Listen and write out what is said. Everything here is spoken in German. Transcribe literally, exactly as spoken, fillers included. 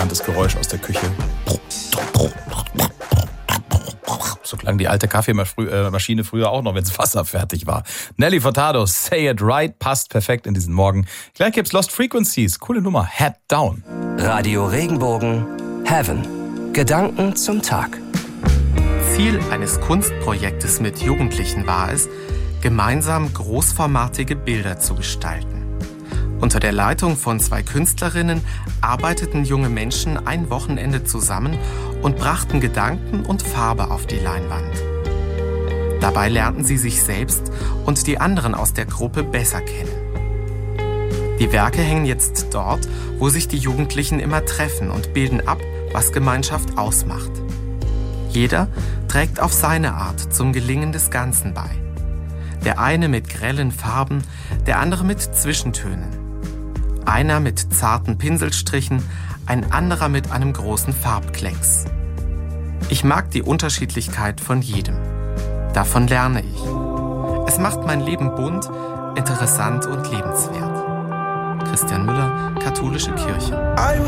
bekanntes Geräusch aus der Küche. So klang die alte Kaffeemaschine früher auch noch, wenn das Wasser fertig war. Nelly Furtado, Say It Right, passt perfekt in diesen Morgen. Gleich gibt's Lost Frequencies, coole Nummer, Head Down. Radio Regenbogen, Heaven. Gedanken zum Tag. Ziel eines Kunstprojektes mit Jugendlichen war es, gemeinsam großformatige Bilder zu gestalten. Unter der Leitung von zwei Künstlerinnen arbeiteten junge Menschen ein Wochenende zusammen und brachten Gedanken und Farbe auf die Leinwand. Dabei lernten sie sich selbst und die anderen aus der Gruppe besser kennen. Die Werke hängen jetzt dort, wo sich die Jugendlichen immer treffen und bilden ab, was Gemeinschaft ausmacht. Jeder trägt auf seine Art zum Gelingen des Ganzen bei. Der eine mit grellen Farben, der andere mit Zwischentönen. Einer mit zarten Pinselstrichen, ein anderer mit einem großen Farbklecks. Ich mag die Unterschiedlichkeit von jedem. Davon lerne ich. Es macht mein Leben bunt, interessant und lebenswert. Christian Müller, Katholische Kirche.